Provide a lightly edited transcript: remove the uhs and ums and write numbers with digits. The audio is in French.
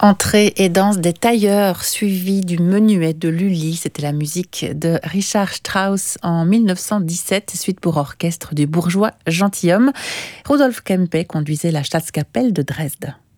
Entrée et danse des tailleurs, suivi du menuet de Lully. C'était la musique de Richard Strauss en 1917, suite pour orchestre du bourgeois gentilhomme. Rudolf Kempe conduisait la Staatskapelle de Dresde.